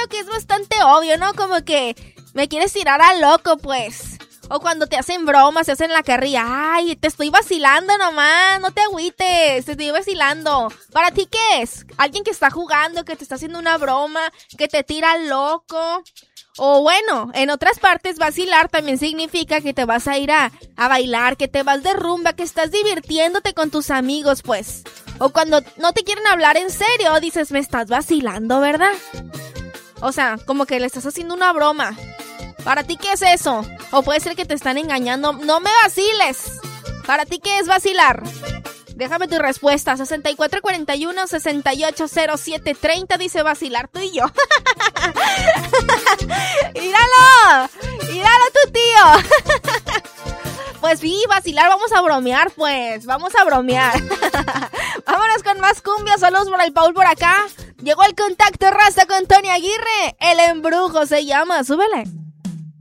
creo que es bastante obvio, ¿no? Como que me quieres tirar a loco, pues. O cuando te hacen bromas, se hacen la carrilla. Ay, te estoy vacilando nomás, no te agüites, te estoy vacilando. ¿Para ti qué es? Alguien que está jugando, que te está haciendo una broma, que te tira loco. O bueno, en otras partes vacilar también significa que te vas a ir a bailar, que te vas de rumba, que estás divirtiéndote con tus amigos, pues. O cuando no te quieren hablar en serio, dices, me estás vacilando, ¿verdad? O sea, como que le estás haciendo una broma. ¿Para ti qué es eso? O puede ser que te están engañando. ¡No me vaciles! ¿Para ti qué es vacilar? Déjame tu respuesta. 6441-680730 dice vacilar tú y yo. ¡Míralo! ¡Míralo tu tío! Pues sí, vacilar, vamos a bromear, pues. Vamos a bromear. Vámonos con más cumbias. Saludos por el Paul por acá. Llegó el contacto raza con Tony Aguirre. El embrujo se llama. Súbele.